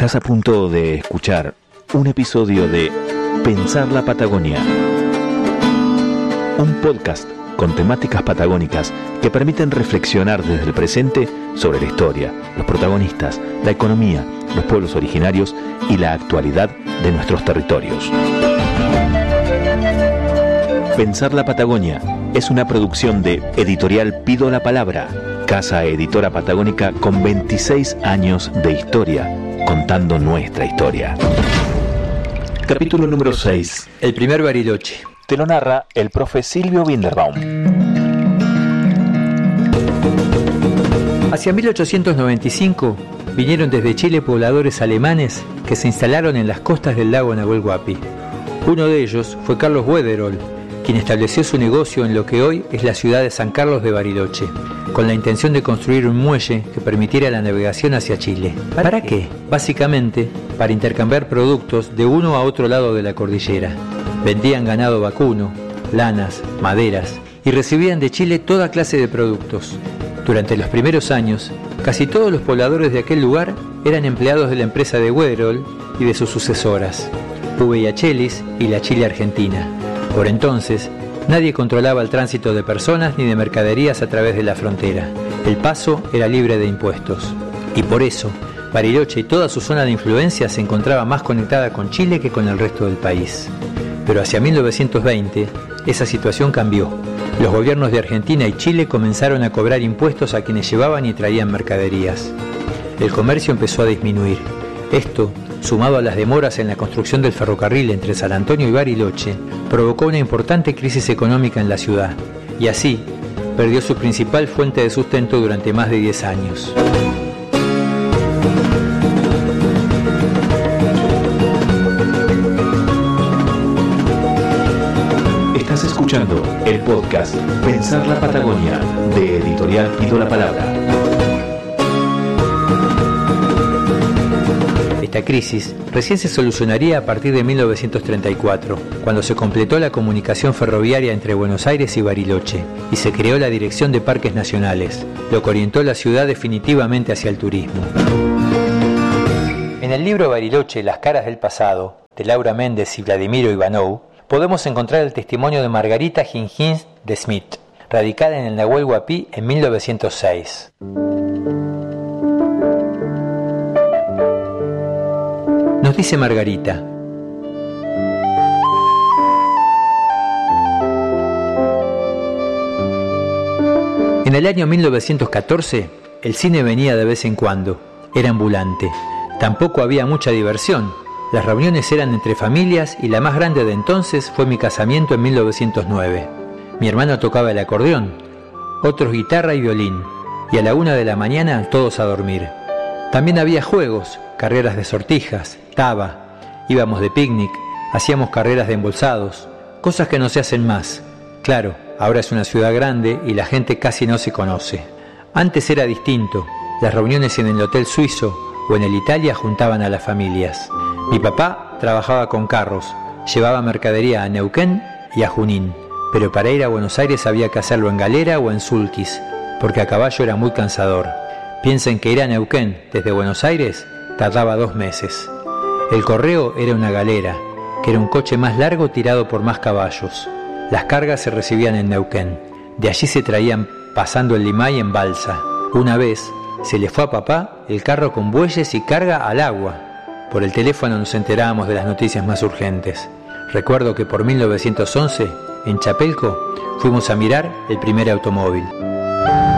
Estás a punto de escuchar un episodio de Pensar la Patagonia, un podcast con temáticas patagónicas que permiten reflexionar desde el presente sobre la historia, los protagonistas, la economía, los pueblos originarios y la actualidad de nuestros territorios. Pensar la Patagonia es una producción de Editorial Pido la Palabra, casa editora patagónica con 26 años de historia, contando nuestra historia. Capítulo número 6. El primer Bariloche. Te lo narra el profe Silvio Winderbaum. Hacia 1895 vinieron desde Chile pobladores alemanes que se instalaron en las costas del lago Nahuel Huapi. Uno de ellos fue Carlos Wetherol, quien estableció su negocio en lo que hoy es la ciudad de San Carlos de Bariloche, con la intención de construir un muelle que permitiera la navegación hacia Chile. ¿Para qué? Básicamente, para intercambiar productos de uno a otro lado de la cordillera. Vendían ganado vacuno, lanas, maderas y recibían de Chile toda clase de productos. Durante los primeros años, casi todos los pobladores de aquel lugar eran empleados de la empresa de Wetherol y de sus sucesoras, V.I.Chelis y la Chile Argentina. Por entonces, nadie controlaba el tránsito de personas ni de mercaderías a través de la frontera. El paso era libre de impuestos. Y por eso, Bariloche y toda su zona de influencia se encontraba más conectada con Chile que con el resto del país. Pero hacia 1920, esa situación cambió. Los gobiernos de Argentina y Chile comenzaron a cobrar impuestos a quienes llevaban y traían mercaderías. El comercio empezó a disminuir. Esto, sumado a las demoras en la construcción del ferrocarril entre San Antonio y Bariloche, provocó una importante crisis económica en la ciudad, y así perdió su principal fuente de sustento durante más de 10 años. Estás escuchando el podcast Pensar la Patagonia de Editorial Pido la Palabra. Esta crisis recién se solucionaría a partir de 1934, cuando se completó la comunicación ferroviaria entre Buenos Aires y Bariloche, y se creó la Dirección de Parques Nacionales, lo que orientó la ciudad definitivamente hacia el turismo. En el libro Bariloche, Las caras del pasado, de Laura Méndez y Vladimiro Ivanov, podemos encontrar el testimonio de Margarita Gingins de Smith, radicada en el Nahuel Huapi en 1906. Nos dice Margarita: en el año 1914, el cine venía de vez en cuando, era ambulante. Tampoco había mucha diversión. Las reuniones eran entre familias y la más grande de entonces fue mi casamiento en 1909. Mi hermano tocaba el acordeón, otros guitarra y violín, y a la 1 de la mañana todos a dormir. También había juegos, carreras de sortijas, taba, íbamos de picnic, hacíamos carreras de embolsados, cosas que no se hacen más. Claro, ahora es una ciudad grande y la gente casi no se conoce. Antes era distinto, las reuniones en el Hotel Suizo o en el Italia juntaban a las familias. Mi papá trabajaba con carros, llevaba mercadería a Neuquén y a Junín, pero para ir a Buenos Aires había que hacerlo en galera o en sulquis, porque a caballo era muy cansador. Piensen que ir a Neuquén desde Buenos Aires tardaba 2 meses. El correo era una galera, que era un coche más largo tirado por más caballos. Las cargas se recibían en Neuquén. De allí se traían pasando el Limay en balsa. Una vez se le fue a papá el carro con bueyes y carga al agua. Por el teléfono nos enterábamos de las noticias más urgentes. Recuerdo que por 1911, en Chapelco, fuimos a mirar el primer automóvil.